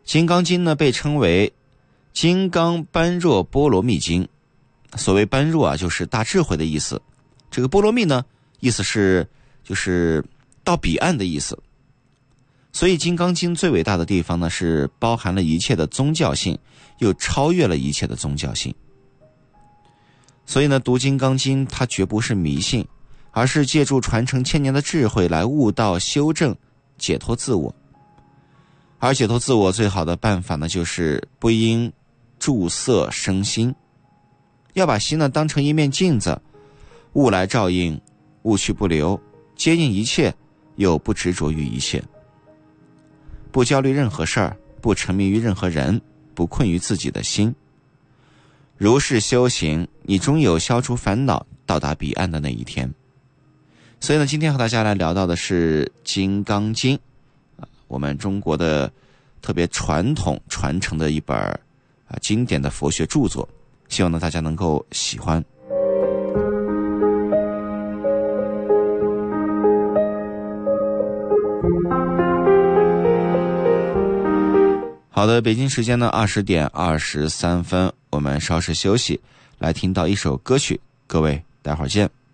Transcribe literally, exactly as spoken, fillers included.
金刚经呢被称为金刚般若波罗蜜经，所谓般若啊，就是大智慧的意思。这个波罗蜜呢，意思是就是到彼岸的意思。所以金刚经最伟大的地方呢，是包含了一切的宗教性，又超越了一切的宗教性。所以呢，读金刚经它绝不是迷信，而是借助传承千年的智慧来悟道、修正、解脱自我。而解脱自我最好的办法呢，就是不应注色生心，要把心呢当成一面镜子，物来照应，物去不留，接应一切，又不执着于一切，不焦虑任何事儿，不沉迷于任何人，不困于自己的心。如是修行，你终有消除烦恼，到达彼岸的那一天。所以呢，今天和大家来聊到的是《金刚经》，我们中国的特别传统传承的一本啊经典的佛学著作，希望呢大家能够喜欢。好的，北京时间呢二十点二十三分，我们稍事休息，来听到一首歌曲，各位待会儿见。